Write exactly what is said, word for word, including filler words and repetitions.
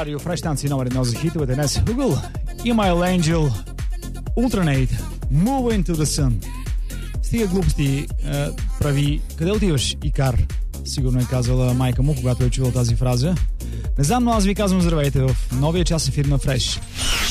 радио Fresh станция номер едно за хитовете днес. Google, Email Angel, Ultranate, Move Into the Sun. Стига глупости е, прави. Къде отиваш, Икар? Сигурно е казала майка му, когато е чувал тази фраза. Не знам, но аз ви казвам здравейте в новия час ефир на Fresh.